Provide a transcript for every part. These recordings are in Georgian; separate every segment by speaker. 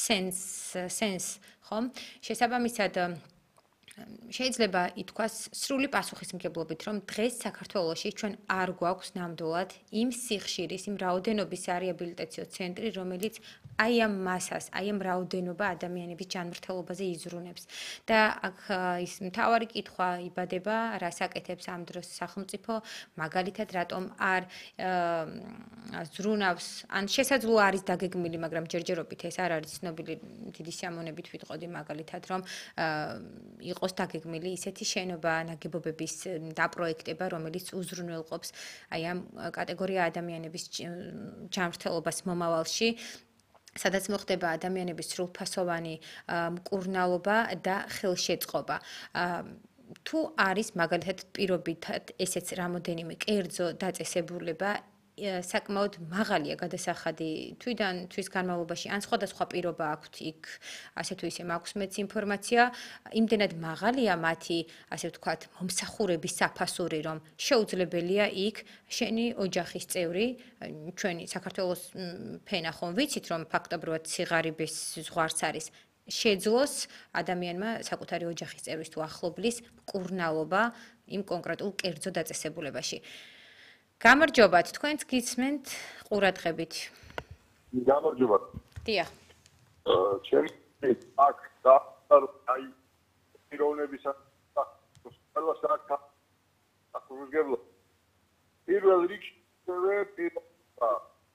Speaker 1: sense ხომ? შესაბამისად შეიძლება ითქვას სრული პასუხისმგებლობით, რომ დღეს საქართველოში ჩვენ არ გვაქვს ნამდვილად იმ სიხშირის, იმ რაოდენობის რეაბილიტაციო ცენტრი, რომელიც აი ამ მასას, აი ამ რაოდენობა ადამიანების ჯანმრთელობაზე იზრუნებს. და აქ ის მთავარი კითხვა იბადება, რას აკეთებს ამ დროს სახელმწიფო, მაგალითად, რატომ არ ზრუნავს, ან შესაძლოა არის დაგეგმილი, მაგრამ ჯერჯერობით ეს არ არის ცნობილი, დიდი სიამოვნებით ვიტყოდი მაგალითად, რომ იყოს დაგეგმილი ისეთი შენობა ნაგებობების დაპროექტება, რომელიც უზრუნველყოფს აი ამ კატეგორია ადამიანების ჯანმრთელობას მომავალში, სადაც მოხდება ადამიანების სრულფასოვანი მკურნალობა და ხელშეწყობა. თუ არის მაგალითად პირობითად ესეც რამოდენიმე კერძო დაწესებულება საკმაოდ მაღალია გადასახადი თვის განმავლობაში ან სხვადასხვა პირობა აქვთ იქ ასე თუ ისე მაქვს მეც ინფორმაცია იმდენად მაღალია მათი ასე ვთქვათ მომსახურების საფასური რომ შეუძლებელია იქ შენი ოჯახის წევრი ჩვენი საქართველოს ფენა ხომ ვიცით რომ ფაქტობრივად სიღარიბის ზღვარც არის შეძლოს ადამიანმა საკუთარი ოჯახის წევრის თუ ახლობლის მკურნალობა იმ კონკრეტულ კერძო დაწესებულებაში გამარჯობათ, თქვენც გისმენთ ყურადღებით.
Speaker 2: გამარჯობათ.
Speaker 1: დიახ.
Speaker 2: ჩემი აქ და აი პიროვნების ყველა საკითხი აკურგებლო. პირველ რიგში პირობა.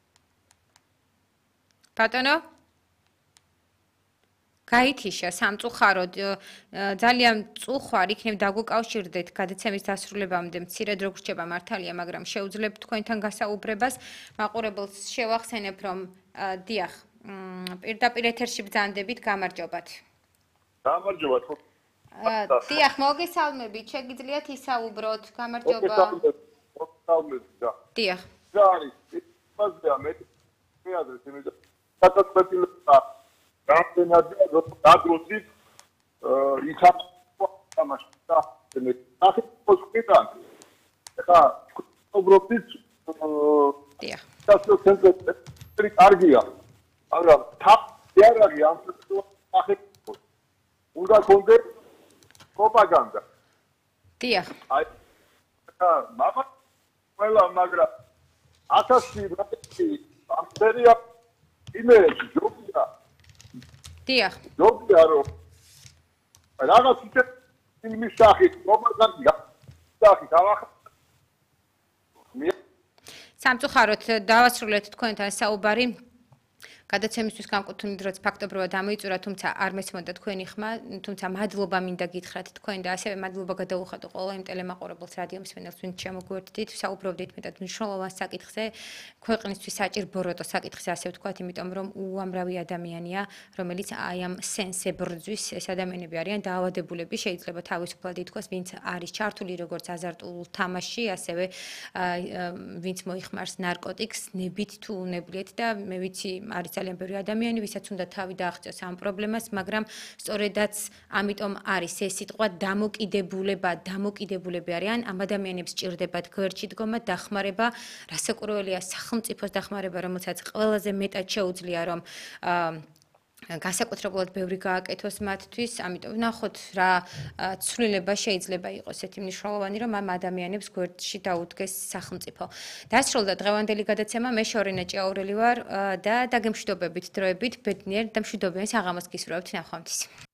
Speaker 1: ბატონო? გაითიშა სამწუხაროდ ძალიან მწუხვარ იქნებ დაგვიკავშირდეთ გადაცემის დასრულებამდე მცირედ რო გრჩება მართალია მაგრამ შეუძლებთ თქვენთან გასაუბრებას მაყურებელს შევახსენებ რომ დიახ პირდაპირ ეთერში ბრძანდებით გამარჯობათ
Speaker 2: გამარჯობათ
Speaker 1: დიახ მოგესალმებით შეგიძლიათ ისაუბროთ გამარჯობა
Speaker 2: მოგესალმებით და
Speaker 1: დიახ
Speaker 2: არის იმასია მე მეადრეს იმედა სატაცბილება რამდენად დაგროცით ითამაშა და ახლა პოსტიდან ხა უბრალოდ
Speaker 1: დიახ
Speaker 2: სასწავლო ცენტრი კარგია მაგრამ თავი არ არის ამ სახე უნდა კონდე პროპაგანდა
Speaker 1: დიახ
Speaker 2: აი ხა მამა ყველა მაგრამ 1000 ამ სერია იმედი ჯობია
Speaker 1: დიახ.
Speaker 2: ჯობია რომ რაღაც ფილმის სახით პროპაგანდა სახით
Speaker 1: სამწუხაროდ დავასრულეთ თქვენთან საუბარი გადაცემისთვის განკუთვნილ დროც ფაქტობრივად ამოიწურა, თუმცა არ მესმოდა თქვენი ხმა, თუმცა მადლობა მინდა გითხრათ თქვენ და ასევე მადლობა გადაუხადო ყველა იმ ტელემაყურებელს, რადიო მსმენელს, ვინც შემოგვიერთდით, საუბრობდით მეტად მნიშვნელოვან საკითხზე, ქვეყნისთვის საჭირ ბოროტო საკითხზე, ასე ვთქვათ, იმიტომ რომ უამრავი ადამიანია, რომელიც აი ამ სენსზე ბრძვის, ეს ადამიანები არიან დაავადებულები, შეიძლება თავისუფლად ითქვას, ვინც არის ჩართული როგორც აზარტულ თამაშში, ასევე ვინც მოიხმარს ნარკოტიკს, ნებით თუ უნებლიეთ და მე ვიცი, არის ძალიან ბევრი ადამიანი, ვისაც უნდა თავი დააღწიოს ამ პრობლემას, მაგრამ სწორედაც ამიტომ არის ეს სიტყვა დამოკიდებულები არიან, ამ ადამიანებს სჭირდებათ გვერდში დგომა, დახმარება, რასაკვირველია სახელმწიფოს დახმარება, რომელსაც ყველაზე მეტად შეუძლია რომ განსაკუთრებულად ბევრი გააკეთოს მათთვის, ამიტომ ვნახოთ რა ცვლილება შეიძლება იყოს ესეთი მნიშვნელოვანი, რომ ამ ადამიანებს გვერდში დაუდგეს სახელმწიფო. დასრულდა დღევანდელი გადაცემა, მე შორინა ჭიაურელი ვარ და დაგემშვიდობებით დროებით, ბედნიერ და მშვიდობიან საღამოს გისურვებთ ნახვამდის.